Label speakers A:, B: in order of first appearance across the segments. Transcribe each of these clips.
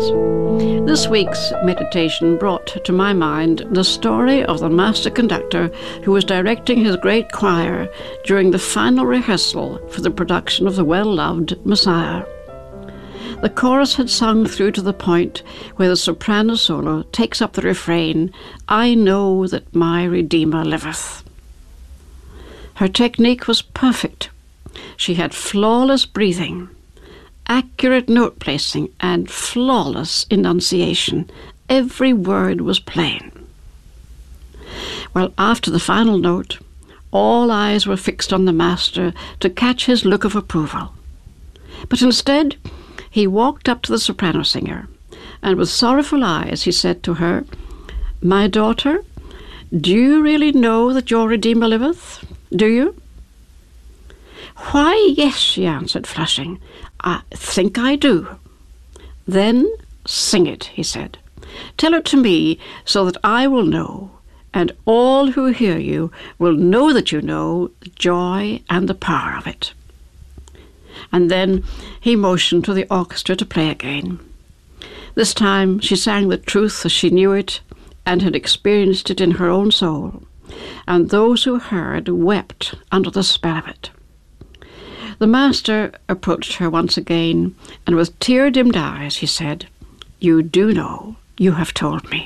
A: friends. This week's meditation brought to my mind the story of the master conductor who was directing his great choir during the final rehearsal for the production of the well-loved Messiah. The chorus had sung through to the point where the soprano solo takes up the refrain, "I know that my Redeemer liveth." Her technique was perfect. She had flawless breathing, accurate note placing, and flawless enunciation. Every word was plain. Well, after the final note, all eyes were fixed on the master to catch his look of approval. But instead, he walked up to the soprano singer, and with sorrowful eyes he said to her, "My daughter, do you really know that your Redeemer liveth? Do you?" "Why, yes," she answered, flushing. "I think I do." "Then sing it," he said. "Tell it to me so that I will know, and all who hear you will know that you know the joy and the power of it." And then he motioned to the orchestra to play again. This time she sang the truth as she knew it and had experienced it in her own soul, and those who heard wept under the spell of it. The master approached her once again, and with tear-dimmed eyes he said, "You do know, you have told me."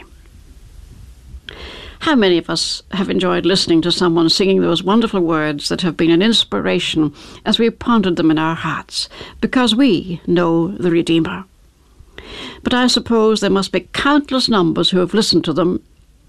A: How many of us have enjoyed listening to someone singing those wonderful words that have been an inspiration as we pondered them in our hearts, because we know the Redeemer? But I suppose there must be countless numbers who have listened to them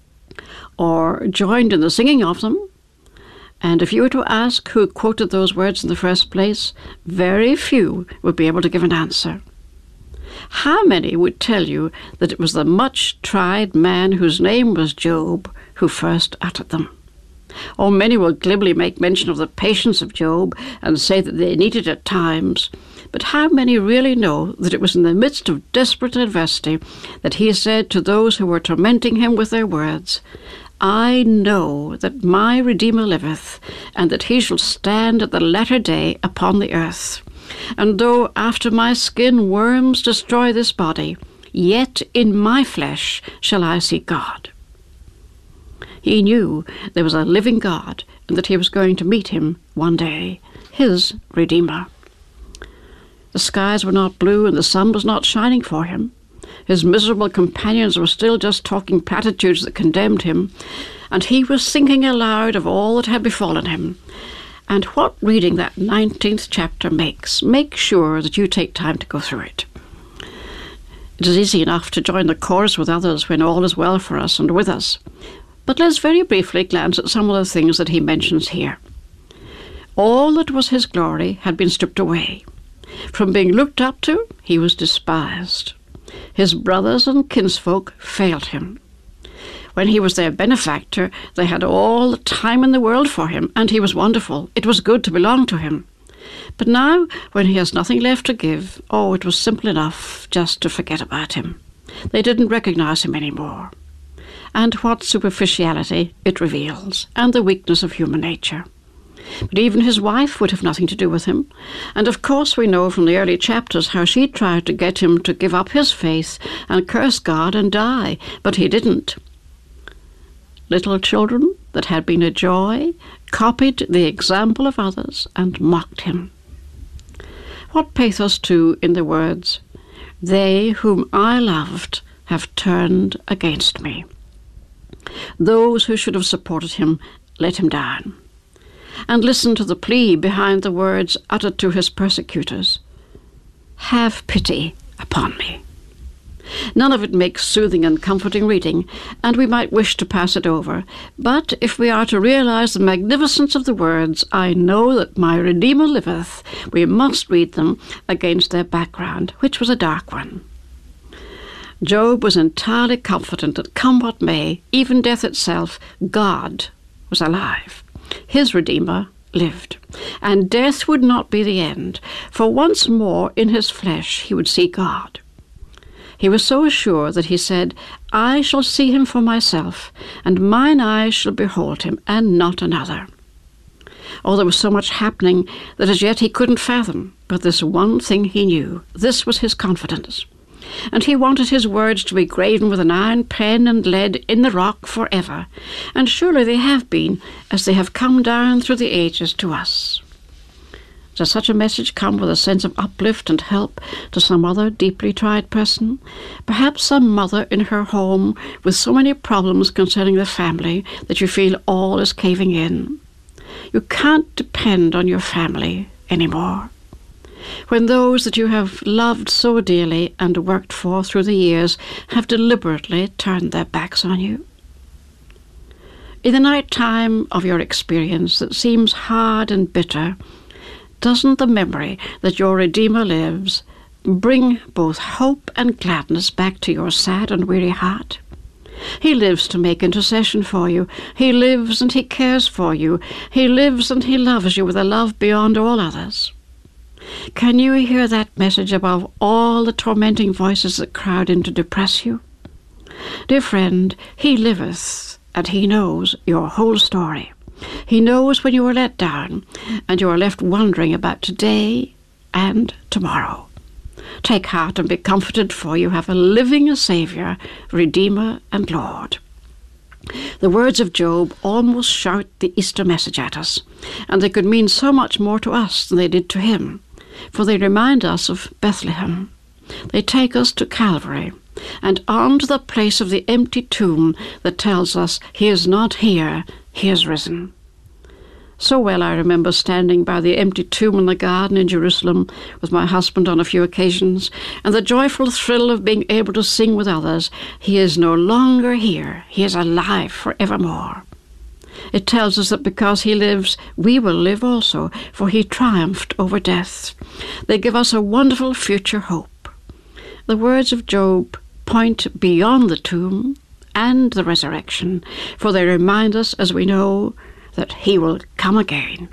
A: or joined in the singing of them, and if you were to ask who quoted those words in the first place, very few would be able to give an answer. How many would tell you that it was the much-tried man whose name was Job who first uttered them? Or many will glibly make mention of the patience of Job and say that they need it at times, but how many really know that it was in the midst of desperate adversity that he said to those who were tormenting him with their words, "I know that my Redeemer liveth, and that he shall stand at the latter day upon the earth. And though after my skin worms destroy this body, yet in my flesh shall I see God." He knew there was a living God and that he was going to meet him one day, his Redeemer. The skies were not blue and the sun was not shining for him. His miserable companions were still just talking platitudes that condemned him, and he was thinking aloud of all that had befallen him. And what reading that 19th chapter makes, make sure that you take time to go through it. It is easy enough to join the chorus with others when all is well for us and with us. But let's very briefly glance at some of the things that he mentions here. All that was his glory had been stripped away. From being looked up to, he was despised. His brothers and kinsfolk failed him. When he was their benefactor, they had all the time in the world for him, and he was wonderful. It was good to belong to him. But now, when he has nothing left to give, it was simple enough just to forget about him. They didn't recognize him anymore. And what superficiality it reveals, and the weakness of human nature. But even his wife would have nothing to do with him. And of course we know from the early chapters how she tried to get him to give up his faith and curse God and die, but he didn't. Little children that had been a joy copied the example of others and mocked him. What pathos too in the words, "They whom I loved have turned against me." Those who should have supported him let him down. And listen to the plea behind the words uttered to his persecutors. "Have pity upon me." None of it makes soothing and comforting reading, and we might wish to pass it over. But if we are to realize the magnificence of the words, "I know that my Redeemer liveth," we must read them against their background, which was a dark one. Job was entirely confident that come what may, even death itself, God was alive. His Redeemer lived, and death would not be the end, for once more in his flesh he would see God. He was so sure that he said, "I shall see him for myself, and mine eyes shall behold him, and not another." There was so much happening that as yet he couldn't fathom, but this one thing he knew. This was his confidence. And he wanted his words to be graven with an iron pen and lead in the rock forever. And surely they have been, as they have come down through the ages to us. Does such a message come with a sense of uplift and help to some other deeply tried person? Perhaps some mother in her home with so many problems concerning the family that you feel all is caving in. You can't depend on your family anymore. When those that you have loved so dearly and worked for through the years have deliberately turned their backs on you. In the night time of your experience that seems hard and bitter, doesn't the memory that your Redeemer lives bring both hope and gladness back to your sad and weary heart? He lives to make intercession for you. He lives and he cares for you. He lives and he loves you with a love beyond all others. Can you hear that message above all the tormenting voices that crowd in to depress you? Dear friend, he liveth, and he knows your whole story. He knows when you are let down, and you are left wondering about today and tomorrow. Take heart and be comforted, for you have a living Saviour, Redeemer and Lord. The words of Job almost shout the Easter message at us, and they could mean so much more to us than they did to him, for they remind us of Bethlehem. They take us to Calvary, and on to the place of the empty tomb that tells us he is not here, he is risen. So well I remember standing by the empty tomb in the garden in Jerusalem with my husband on a few occasions, and the joyful thrill of being able to sing with others, he is no longer here, he is alive forevermore. It tells us that because he lives, we will live also, for he triumphed over death. They give us a wonderful future hope. The words of Job point beyond the tomb and the resurrection, for they remind us, as we know, that he will come again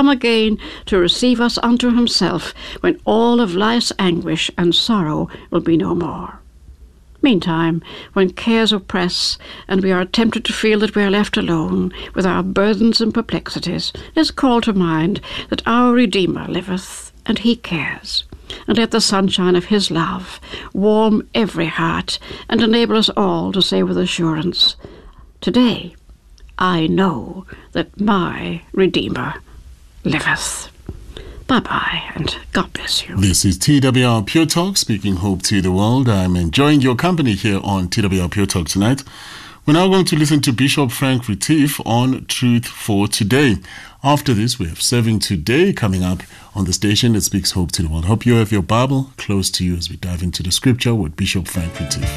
A: to receive us unto himself when all of life's anguish and sorrow will be no more. Meantime, when cares oppress and we are tempted to feel that we are left alone with our burdens and perplexities, let's call to mind that our Redeemer liveth and he cares. And let the sunshine of his love warm every heart and enable us all to say with assurance, today I know that my Redeemer liveth. Bye-bye, and God bless you.
B: This is TWR Pure Talk, speaking hope to the world. I'm enjoying your company here on TWR Pure Talk tonight. We're now going to listen to Bishop Frank Retief on Truth for Today. After this, we have Serving Today coming up on the station that speaks hope to the world. Hope you have your Bible close to you as we dive into the scripture with Bishop Frank Retief.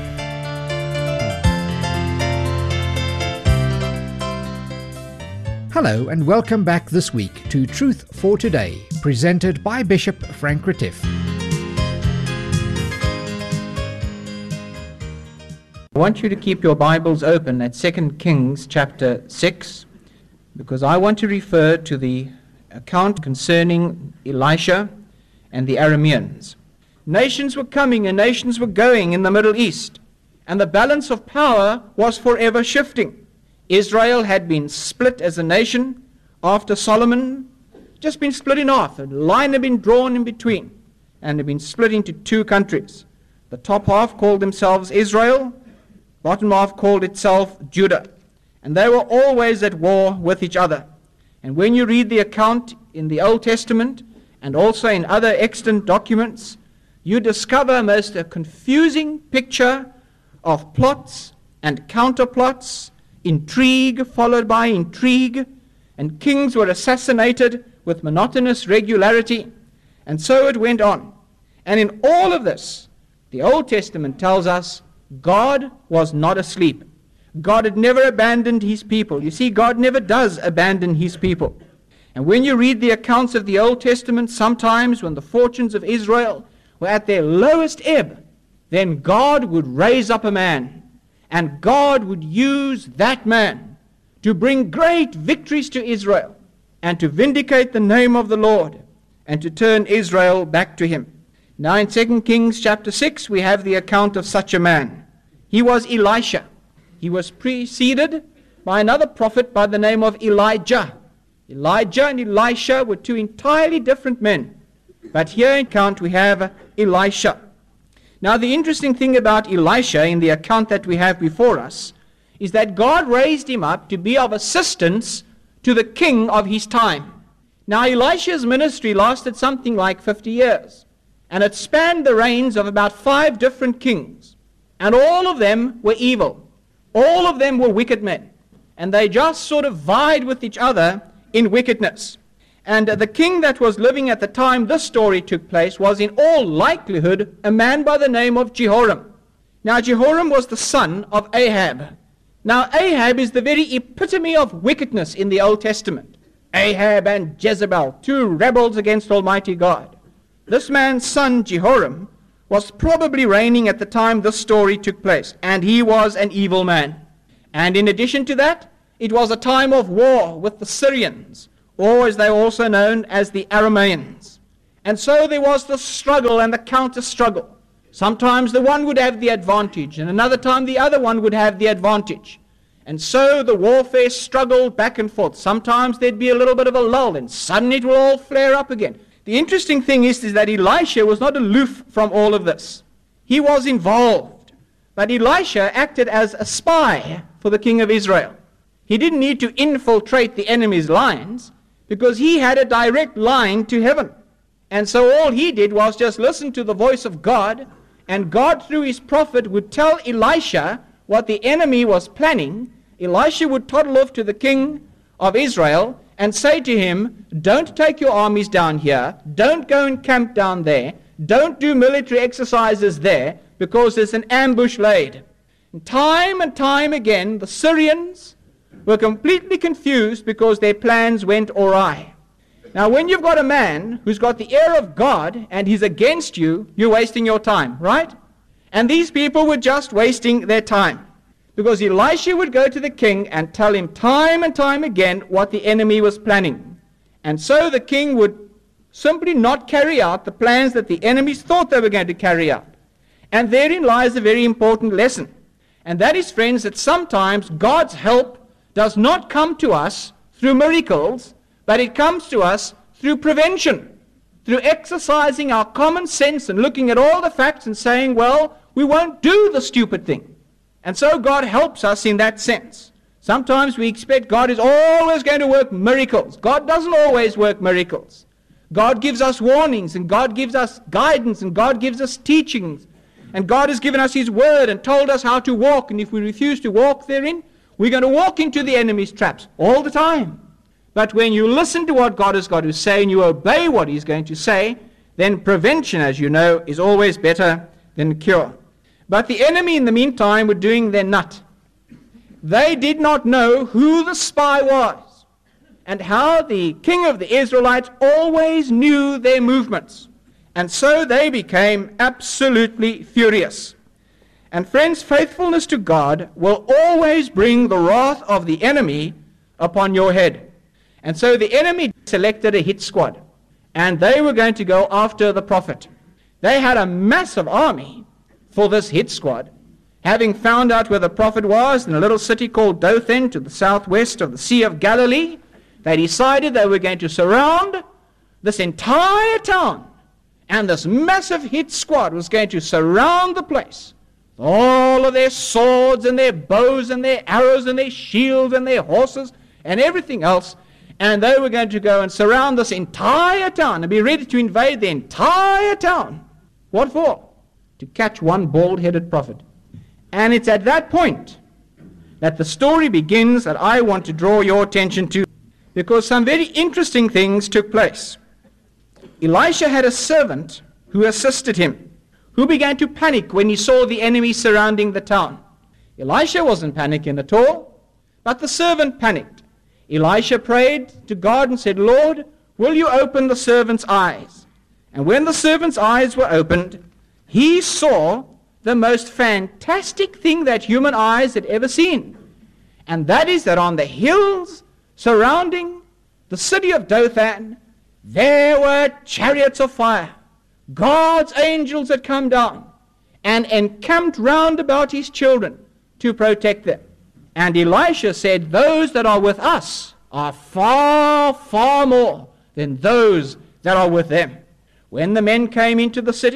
C: Hello and welcome back this week to Truth for Today, presented by Bishop Frank Retief.
D: I want you to keep your Bibles open at 2 Kings chapter 6, because I want to refer to the account concerning Elisha and the Arameans. Nations were coming and nations were going in the Middle East, and the balance of power was forever shifting. Israel had been split as a nation after Solomon, just been split in half. A line had been drawn in between, and had been split into two countries. The top half called themselves Israel, bottom half called itself Judah. And they were always at war with each other. And when you read the account in the Old Testament, and also in other extant documents, you discover most a confusing picture of plots and counterplots, intrigue followed by intrigue, and kings were assassinated with monotonous regularity, and so it went on. And in all of this, the Old Testament tells us God was not asleep. God had never abandoned his people. You see, God never does abandon his people. And when you read the accounts of the Old Testament, sometimes when the fortunes of Israel were at their lowest ebb, then God would raise up a man, and God would use that man to bring great victories to Israel and to vindicate the name of the Lord and to turn Israel back to him. Now in 2 Kings chapter 6, we have the account of such a man. He was Elisha. He was preceded by another prophet by the name of Elijah. Elijah and Elisha were two entirely different men. But here in account we have Elisha. Now, the interesting thing about Elisha in the account that we have before us is that God raised him up to be of assistance to the king of his time. Now, Elisha's ministry lasted something like 50 years, and it spanned the reigns of about 5 different kings, and all of them were evil. All of them were wicked men, and they just sort of vied with each other in wickedness. And the king that was living at the time this story took place was in all likelihood a man by the name of Jehoram. Now, Jehoram was the son of Ahab. Now, Ahab is the very epitome of wickedness in the Old Testament. Ahab and Jezebel, 2 rebels against Almighty God. This man's son, Jehoram, was probably reigning at the time this story took place, and he was an evil man. And in addition to that, it was a time of war with the Syrians, or as they are also known as the Arameans. And so there was the struggle and the counter-struggle. Sometimes the one would have the advantage, and another time the other one would have the advantage. And so the warfare struggled back and forth. Sometimes there'd be a little bit of a lull, and suddenly it will all flare up again. The interesting thing is that Elisha was not aloof from all of this. He was involved. But Elisha acted as a spy for the king of Israel. He didn't need to infiltrate the enemy's lines because he had a direct line to heaven. And so all he did was just listen to the voice of God, and God through his prophet would tell Elisha what the enemy was planning. Elisha would toddle off to the king of Israel and say to him, don't take your armies down here, don't go and camp down there, don't do military exercises there, because there's an ambush laid. And time again, the Syrians were completely confused because their plans went awry. Now, when you've got a man who's got the ear of God and he's against you, you're wasting your time, right? And these people were just wasting their time, because Elisha would go to the king and tell him time and time again what the enemy was planning. And so the king would simply not carry out the plans that the enemies thought they were going to carry out. And therein lies a very important lesson. And that is, friends, that sometimes God's help does not come to us through miracles, but it comes to us through prevention, through exercising our common sense and looking at all the facts and saying, well, we won't do the stupid thing. And so God helps us in that sense. Sometimes we expect God is always going to work miracles. God doesn't always work miracles. God gives us warnings, and God gives us guidance, and God gives us teachings. And God has given us his word and told us how to walk. And if we refuse to walk therein, we're going to walk into the enemy's traps all the time. But when you listen to what God has got to say and you obey what he's going to say, then prevention, as you know, is always better than cure. But the enemy, in the meantime, were doing their nut. They did not know who the spy was, and how the king of the Israelites always knew their movements. And so they became absolutely furious. And friends, faithfulness to God will always bring the wrath of the enemy upon your head. And so the enemy selected a hit squad, and they were going to go after the prophet. They had a massive army for this hit squad. Having found out where the prophet was in a little city called Dothan to the southwest of the Sea of Galilee, they decided they were going to surround this entire town. And this massive hit squad was going to surround the place. All of their swords and their bows and their arrows and their shields and their horses and everything else. And they were going to go and surround this entire town and be ready to invade the entire town. What for? To catch one bald-headed prophet. And it's at that point that the story begins that I want to draw your attention to, because some very interesting things took place. Elisha had a servant who assisted him, who began to panic when he saw the enemy surrounding the town. Elisha wasn't panicking at all, but the servant panicked. Elisha prayed to God and said, Lord, will you open the servant's eyes? And when the servant's eyes were opened, he saw the most fantastic thing that human eyes had ever seen. And that is that on the hills surrounding the city of Dothan, there were chariots of fire. God's angels had come down and encamped round about his children to protect them. And Elisha said, those that are with us are far, far more than those that are with them. When the men came into the city,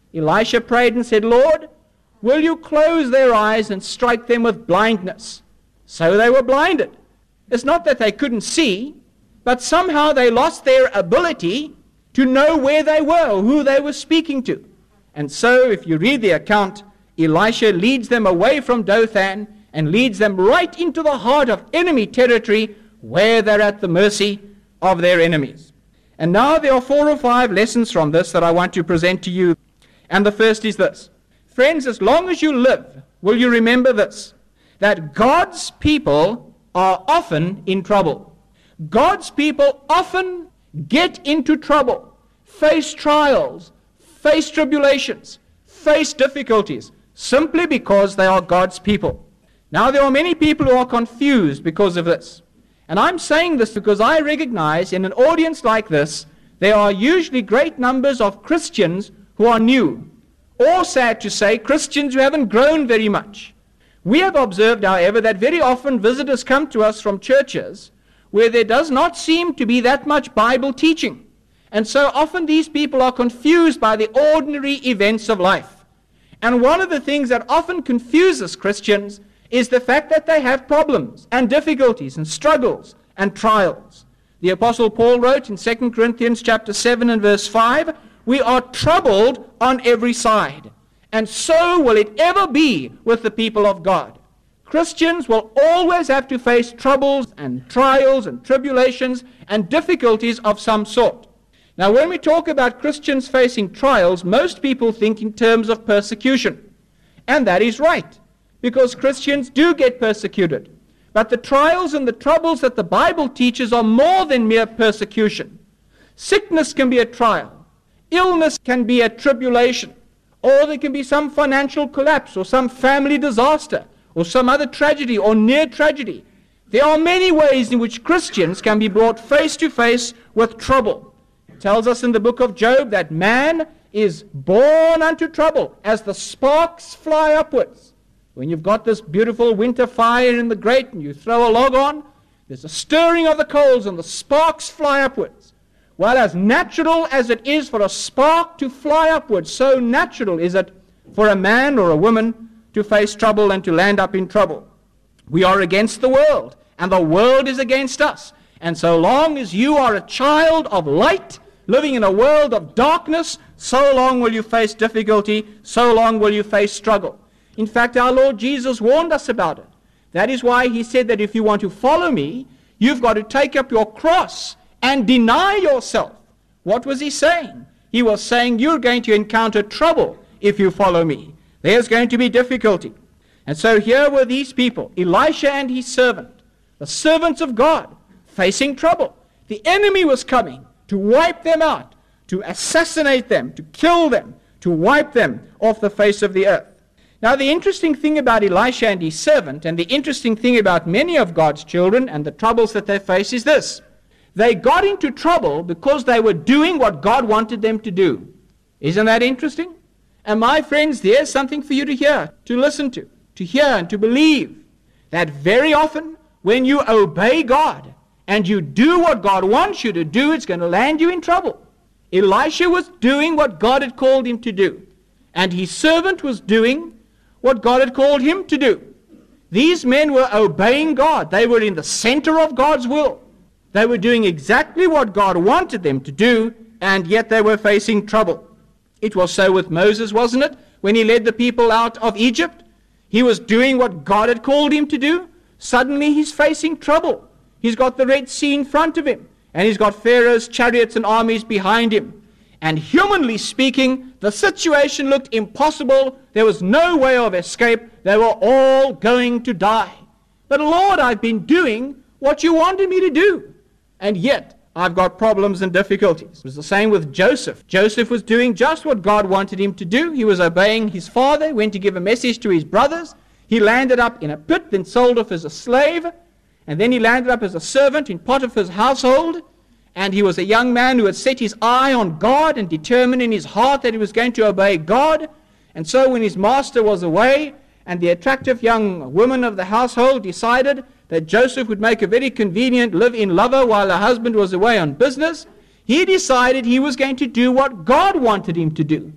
D: Elisha prayed and said, Lord, will you close their eyes and strike them with blindness? So they were blinded. It's not that they couldn't see, but somehow they lost their ability to know where they were or who they were speaking to. And so, if you read the account, Elisha leads them away from Dothan and leads them right into the heart of enemy territory where they're at the mercy of their enemies. And now there are 4 or 5 lessons from this that I want to present to you. And the first is this. Friends, as long as you live, will you remember this, that God's people are often in trouble. God's people often get into trouble, face trials, face tribulations, face difficulties, simply because they are God's people. Now, there are many people who are confused because of this. And I'm saying this because I recognize in an audience like this, there are usually great numbers of Christians who are new, or, sad to say, Christians who haven't grown very much. We have observed, however, that very often visitors come to us from churches where there does not seem to be that much Bible teaching. And so often these people are confused by the ordinary events of life. And one of the things that often confuses Christians is the fact that they have problems and difficulties and struggles and trials. The Apostle Paul wrote in 2 Corinthians chapter 7 and verse 5, we are troubled on every side. And so will it ever be with the people of God. Christians will always have to face troubles and trials and tribulations and difficulties of some sort. Now, when we talk about Christians facing trials, most people think in terms of persecution. And that is right, because Christians do get persecuted. But the trials and the troubles that the Bible teaches are more than mere persecution. Sickness can be a trial. Illness can be a tribulation. Or there can be some financial collapse or some family disaster or some other tragedy or near tragedy. There are many ways in which Christians can be brought face to face with trouble. It tells us in the book of Job that man is born unto trouble as the sparks fly upwards. When you've got this beautiful winter fire in the grate and you throw a log on, there's a stirring of the coals and the sparks fly upwards. Well, as natural as it is for a spark to fly upwards, so natural is it for a man or a woman to face trouble and to land up in trouble. We are against the world, and the world is against us. And so long as you are a child of light, living in a world of darkness, so long will you face difficulty, so long will you face struggle. In fact, our Lord Jesus warned us about it. That is why he said that if you want to follow me, you've got to take up your cross and deny yourself. What was he saying? He was saying you're going to encounter trouble if you follow me. There's going to be difficulty. And so here were these people, Elisha and his servant, the servants of God, facing trouble. The enemy was coming to wipe them out, to assassinate them, to kill them, to wipe them off the face of the earth. Now, the interesting thing about Elisha and his servant, and the interesting thing about many of God's children and the troubles that they face is this. They got into trouble because they were doing what God wanted them to do. Isn't that interesting? And my friends, there's something for you to hear, to listen to hear and to believe. That very often, when you obey God and you do what God wants you to do, it's going to land you in trouble. Elisha was doing what God had called him to do. And his servant was doing what God had called him to do. These men were obeying God. They were in the center of God's will. They were doing exactly what God wanted them to do, and yet they were facing trouble. It was so with Moses, wasn't it? When he led the people out of Egypt, he was doing what God had called him to do. Suddenly he's facing trouble. He's got the Red Sea in front of him, and he's got Pharaoh's chariots and armies behind him. And humanly speaking, the situation looked impossible. There was no way of escape. They were all going to die. But Lord, I've been doing what you wanted me to do. And yet, I've got problems and difficulties. It was the same with Joseph. Joseph was doing just what God wanted him to do. He was obeying his father, went to give a message to his brothers. He landed up in a pit, then sold off as a slave. And then he landed up as a servant in Potiphar's household. And he was a young man who had set his eye on God and determined in his heart that he was going to obey God. And so when his master was away, and the attractive young woman of the household decided that Joseph would make a very convenient live-in lover while her husband was away on business, he decided he was going to do what God wanted him to do. He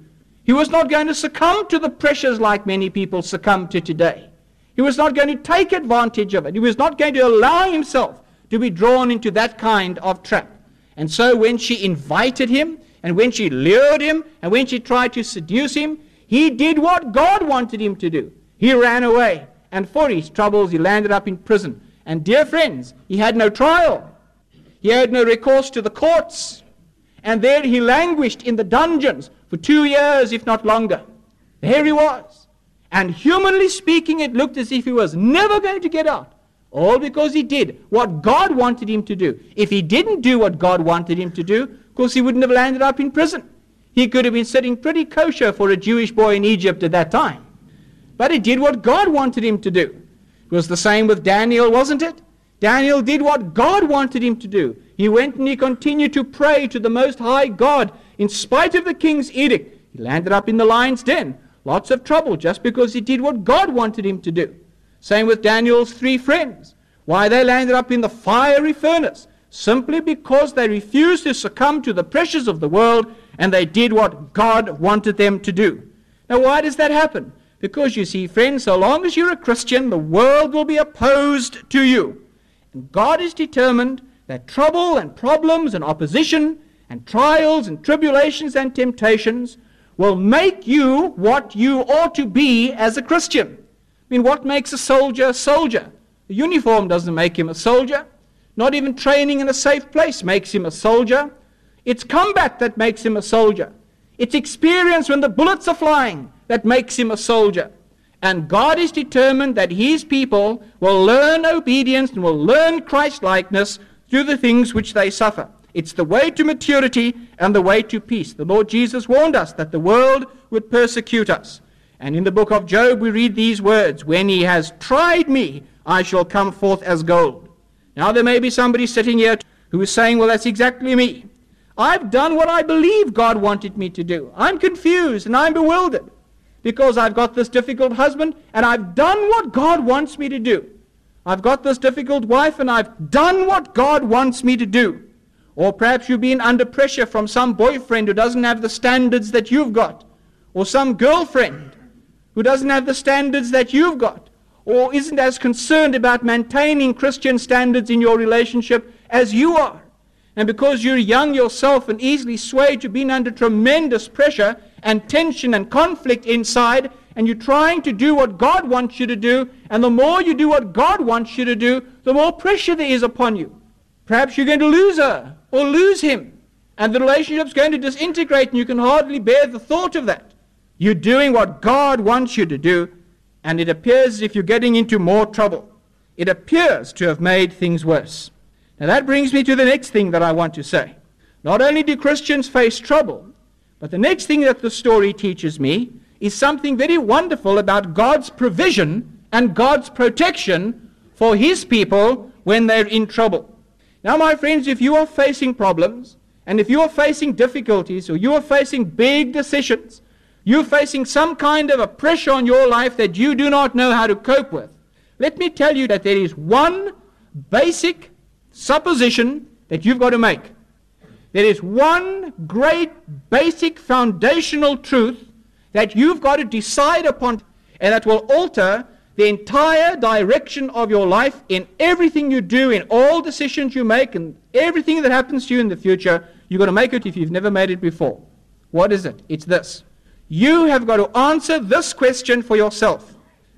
D: He was not going to succumb to the pressures like many people succumb to today. He was not going to take advantage of it. He was not going to allow himself to be drawn into that kind of trap. And so when she invited him, and when she lured him, and when she tried to seduce him, he did what God wanted him to do. He ran away, and for his troubles he landed up in prison. And dear friends, he had no trial. He had no recourse to the courts. And there he languished in the dungeons for 2 years, if not longer. There he was. And humanly speaking, it looked as if he was never going to get out. All because he did what God wanted him to do. If he didn't do what God wanted him to do, of course he wouldn't have landed up in prison. He could have been sitting pretty kosher for a Jewish boy in Egypt at that time. But he did what God wanted him to do. It was the same with Daniel, wasn't it? Daniel did what God wanted him to do. He went and he continued to pray to the Most High God in spite of the king's edict. He landed up in the lion's den. Lots of trouble just because he did what God wanted him to do. Same with Daniel's 3 friends. Why they landed up in the fiery furnace? Simply because they refused to succumb to the pressures of the world and they did what God wanted them to do. Now why does that happen? Because you see, friends, so long as you're a Christian, the world will be opposed to you. And God is determined that trouble and problems and opposition and trials and tribulations and temptations will make you what you ought to be as a Christian. I mean, what makes a soldier a soldier? The uniform doesn't make him a soldier. Not even training in a safe place makes him a soldier. It's combat that makes him a soldier. It's experience when the bullets are flying that makes him a soldier. And God is determined that his people will learn obedience and will learn Christ-likeness through the things which they suffer. It's the way to maturity and the way to peace. The Lord Jesus warned us that the world would persecute us. And in the book of Job we read these words, "When he has tried me, I shall come forth as gold." Now there may be somebody sitting here who is saying, well, that's exactly me. I've done what I believe God wanted me to do. I'm confused and I'm bewildered because I've got this difficult husband and I've done what God wants me to do. I've got this difficult wife and I've done what God wants me to do. Or perhaps you've been under pressure from some boyfriend who doesn't have the standards that you've got. Or some girlfriend who doesn't have the standards that you've got. Or isn't as concerned about maintaining Christian standards in your relationship as you are. And because you're young yourself and easily swayed, you've been under tremendous pressure and tension and conflict inside, and you're trying to do what God wants you to do, and the more you do what God wants you to do, the more pressure there is upon you. Perhaps you're going to lose her or lose him, and the relationship's going to disintegrate, and you can hardly bear the thought of that. You're doing what God wants you to do, and it appears as if you're getting into more trouble. It appears to have made things worse. Now that brings me to the next thing that I want to say. Not only do Christians face trouble, but the next thing that the story teaches me is something very wonderful about God's provision and God's protection for his people when they're in trouble. Now, my friends, if you are facing problems, and if you are facing difficulties, or you are facing big decisions, you're facing some kind of a pressure on your life that you do not know how to cope with, let me tell you that there is one basic supposition that you've got to make. There is one great basic foundational truth that you've got to decide upon, and that will alter the entire direction of your life in everything you do, in all decisions you make, and everything that happens to you in the future. You've got to make it if you've never made it before. What is it? It's this. You have got to answer this question for yourself.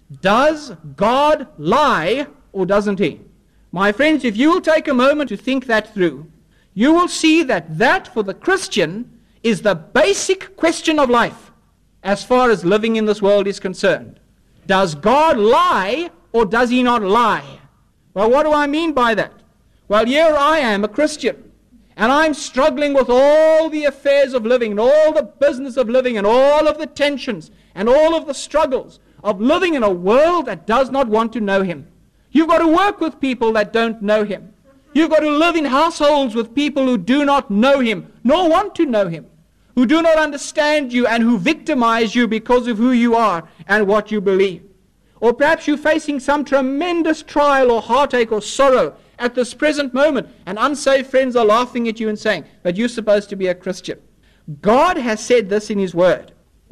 D: Does God lie or doesn't he? My friends, if you will take a moment to think that through, you will see that for the Christian is the basic question of life as far as living in this world is concerned. Does God lie or does he not lie? Well, what do I mean by that? Well, here I am, a Christian, and I'm struggling with all the affairs of living and all the business of living and all of the tensions and all of the struggles of living in a world that does not want to know him. You've got to work with people that don't know him. You've got to live in households with people who do not know him, nor want to know him, who do not understand you and who victimize you because of who you are and what you believe. Or perhaps you're facing some tremendous trial or heartache or sorrow at this present moment, and unsaved friends are laughing at you and saying, but you're supposed to be a Christian. God has said this in his word.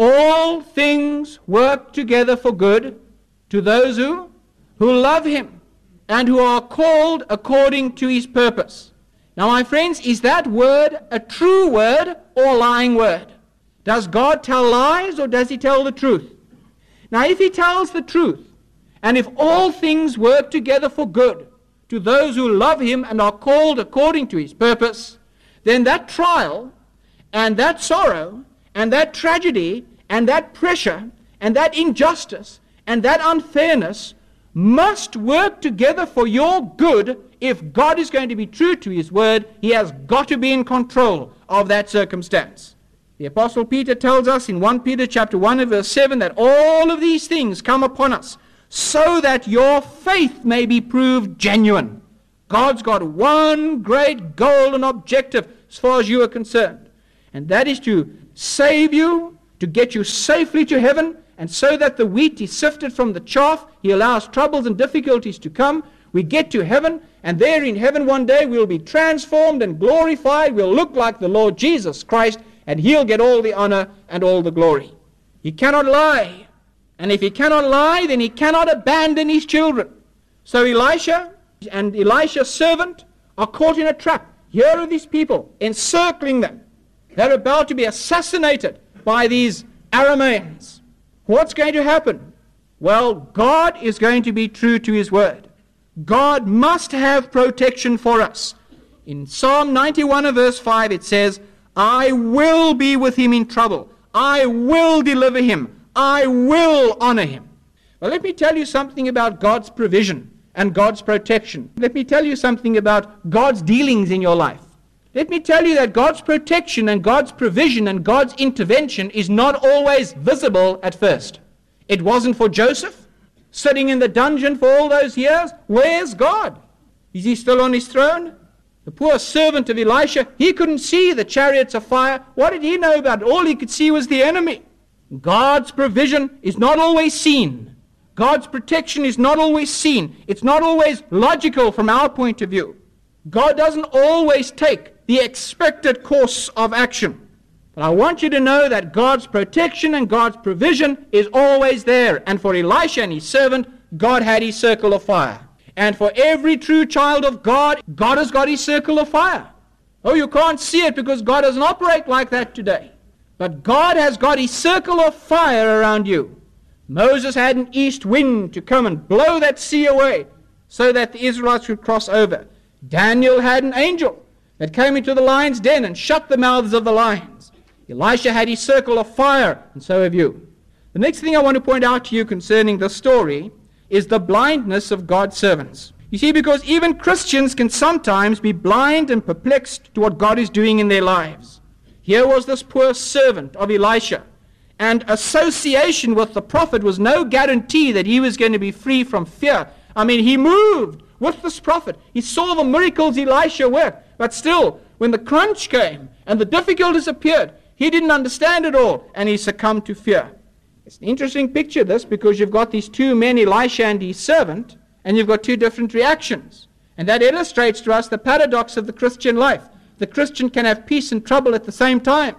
D: all things work together for good to those who love him and who are called according to his purpose. Now, my friends, is that word a true word or a lying word? Does God tell lies or does he tell the truth? Now, if he tells the truth, and if all things work together for good to those who love him and are called according to his purpose, then that trial and that sorrow and that tragedy and that pressure and that injustice and that unfairness must work together for your good. If God is going to be true to his word, he has got to be in control of that circumstance. The Apostle Peter tells us in 1 Peter chapter 1 and verse 7 that all of these things come upon us so that your faith may be proved genuine. God's got one great goal and objective as far as you are concerned, and that is to save you, to get you safely to heaven, and so that the wheat is sifted from the chaff, he allows troubles and difficulties to come. We get to heaven, and there in heaven one day we'll be transformed and glorified. We'll look like the Lord Jesus Christ, and he'll get all the honor and all the glory. He cannot lie. And if he cannot lie, then he cannot abandon his children. So Elisha and Elisha's servant are caught in a trap. Here are these people encircling them. They're about to be assassinated by these Arameans. What's going to happen? Well, God is going to be true to his word. God must have protection for us. In Psalm 91 and verse 5 it says, I will be with him in trouble. I will deliver him. I will honor him. Well, let me tell you something about God's provision and God's protection. Let me tell you something about God's dealings in your life. Let me tell you that God's protection and God's provision and God's intervention is not always visible at first. It wasn't for Joseph, sitting in the dungeon for all those years. Where's God? Is he still on his throne? The poor servant of Elisha, he couldn't see the chariots of fire. What did he know about it? All he could see was the enemy. God's provision is not always seen. God's protection is not always seen. It's not always logical from our point of view. God doesn't always take the expected course of action. But I want you to know that God's protection and God's provision is always there. And for Elisha and his servant, God had his circle of fire. And for every true child of God, God has got his circle of fire. Oh, you can't see it because God doesn't operate like that today. But God has got his circle of fire around you. Moses had an east wind to come and blow that sea away so that the Israelites would cross over. Daniel had an angel that came into the lion's den and shut the mouths of the lions. Elisha had his circle of fire, and so have you. The next thing I want to point out to you concerning this story is the blindness of God's servants. You see, because even Christians can sometimes be blind and perplexed to what God is doing in their lives. Here was this poor servant of Elisha, and association with the prophet was no guarantee that he was going to be free from fear. I mean, he moved with this prophet. He saw the miracles Elisha worked, but still, when the crunch came and the difficulties appeared, he didn't understand it all, and he succumbed to fear. It's an interesting picture, this, because you've got these two men, Elisha and his servant, and you've got two different reactions. And that illustrates to us the paradox of the Christian life. The Christian can have peace and trouble at the same time.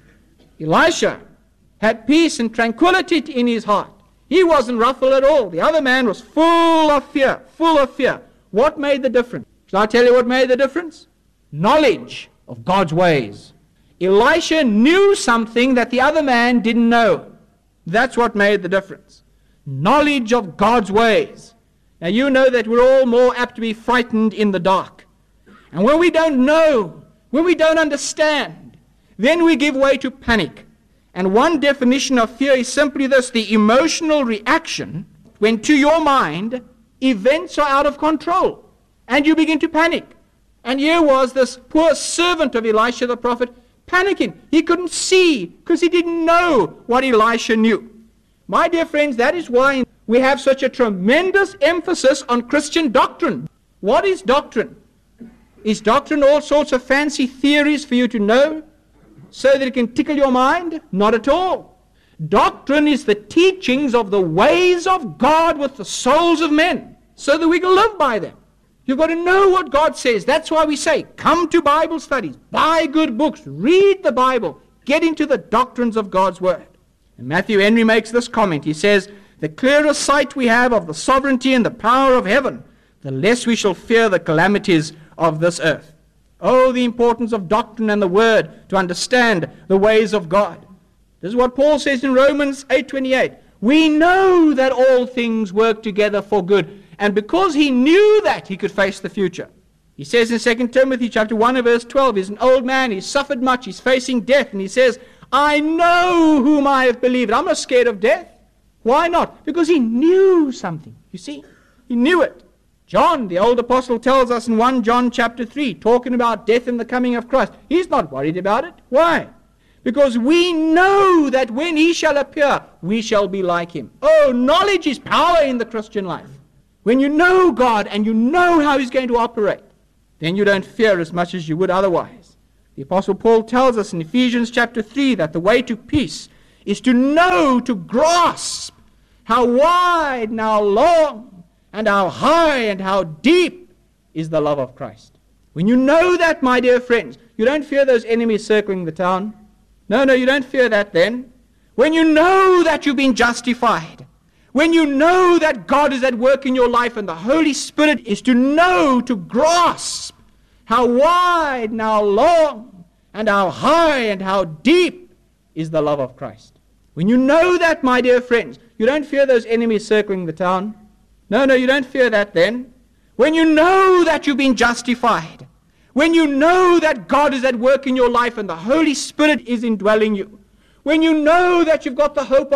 D: Elisha had peace and tranquility in his heart. He wasn't ruffled at all. The other man was full of fear, full of fear. What made the difference? Shall I tell you what made the difference? Knowledge of God's ways. Elisha knew something that the other man didn't know. That's what made the difference. Knowledge of God's ways. Now you know that we're all more apt to be frightened in the dark. And when we don't know, when we don't understand, then we give way to panic. And one definition of fear is simply this: the emotional reaction when to your mind events are out of control and you begin to panic. And here was this poor servant of Elisha the prophet panicking. He couldn't see because he didn't know what Elisha knew. My dear friends, that is why we have such a tremendous emphasis on Christian doctrine. What is doctrine? Is doctrine all sorts of fancy theories for you to know so that it can tickle your mind? Not at all. Doctrine is the teachings of the ways of God with the souls of men so that we can live by them. You've got to know what God says. That's why we say, come to Bible studies, buy good books, read the Bible, get into the doctrines of God's Word. And Matthew Henry makes this comment. He says, the clearer sight we have of the sovereignty and the power of heaven, the less we shall fear the calamities of this earth. Oh, the importance of doctrine and the word to understand the ways of God. This is what Paul says in Romans 8:28. We know that all things work together for good. And because he knew that, he could face the future. He says in 2 Timothy chapter 1 and verse 12, he's an old man, he's suffered much, he's facing death, and he says, I know whom I have believed. I'm not scared of death. Why not? Because he knew something. You see, he knew it. John, the old apostle, tells us in 1 John chapter 3, talking about death and the coming of Christ. He's not worried about it. Why? Because we know that when he shall appear, we shall be like him. Oh, knowledge is power in the Christian life. When you know God and you know how he's going to operate, then you don't fear as much as you would otherwise. The Apostle Paul tells us in Ephesians chapter 3 that the way to peace is to know, to grasp how wide and how long and how high and how deep is the love of Christ. When you know that, my dear friends, you don't fear those enemies circling the town. No, you don't fear that then. When you know that you've been justified, when you know that God is at work in your life and the Holy Spirit is to know, to grasp how wide and how long and how high and how deep is the love of Christ. When you know that, my dear friends, you don't fear those enemies circling the town. No, you don't fear that then. When you know that you've been justified, when you know that God is at work in your life and the Holy Spirit is indwelling you, when you know that you've got the hope